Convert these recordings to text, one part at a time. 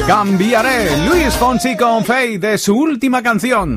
Cambiaré, Luis Fonsi con Faye, de su última canción.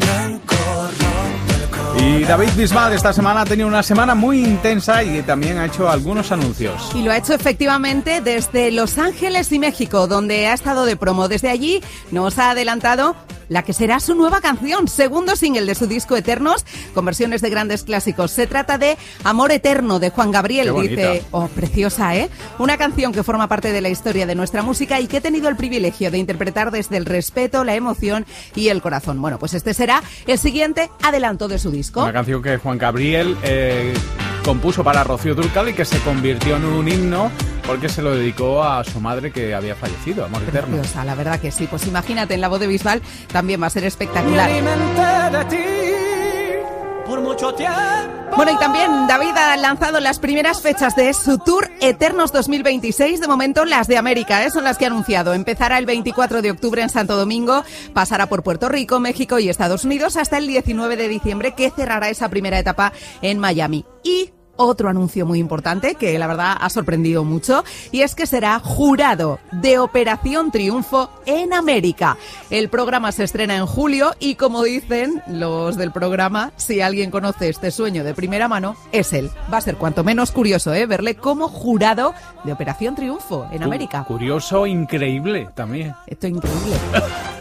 Y David Bisbal esta semana ha tenido una semana muy intensa y también ha hecho algunos anuncios. Y lo ha hecho efectivamente desde Los Ángeles y México, donde ha estado de promo. Desde allí nos ha adelantado la que será su nueva canción, segundo single de su disco Eternos, con versiones de grandes clásicos. Se trata de Amor Eterno, de Juan Gabriel. Dice, oh, preciosa, ¿eh? Una canción que forma parte de la historia de nuestra música y que he tenido el privilegio de interpretar desde el respeto, la emoción y el corazón. Bueno, pues este será el siguiente adelanto de su disco. Una canción que Juan Gabriel compuso para Rocío Dúrcal y que se convirtió en un himno porque se lo dedicó a su madre que había fallecido, Amor Eterno. Preciosa, la verdad que sí. Pues imagínate, en la voz de Bisbal también va a ser espectacular. Por mucho tiempo. Bueno, y también David ha lanzado las primeras fechas de su tour Eternos 2026. De momento las de América, son las que ha anunciado. Empezará el 24 de octubre en Santo Domingo, pasará por Puerto Rico, México y Estados Unidos hasta el 19 de diciembre, que cerrará esa primera etapa en Miami. Y otro anuncio muy importante que la verdad ha sorprendido mucho, y es que será jurado de Operación Triunfo en América. El programa se estrena en julio y, como dicen los del programa, si alguien conoce este sueño de primera mano, es él. Va a ser cuanto menos curioso, verle como jurado de Operación Triunfo en América. Curioso, increíble también. Esto es increíble.